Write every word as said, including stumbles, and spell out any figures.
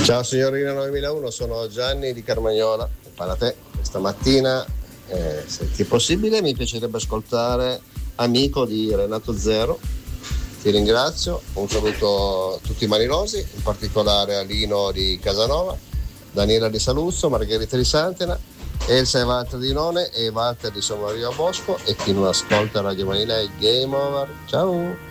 Ciao signorina novemilauno, sono Gianni di Carmagnola. Parla a te. Stamattina, eh, se ti è possibile, mi piacerebbe ascoltare Amico di Renato Zero. Ti ringrazio, un saluto a tutti i marilosi, in particolare a Lino di Casanova, Daniela di Saluzzo, Margherita di Santena, Elsa e Walter di None e Walter di Sommario Bosco, e chi non ascolta Radio Manilei, Game Over. Ciao!